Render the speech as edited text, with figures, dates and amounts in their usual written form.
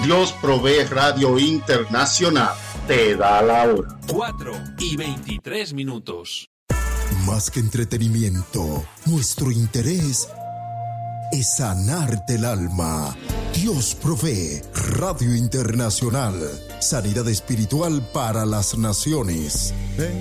Dios Provee Radio Internacional te da la hora. 4:23. Más que entretenimiento, nuestro interés es sanarte el alma. Dios Provee Radio Internacional. Sanidad espiritual para las naciones.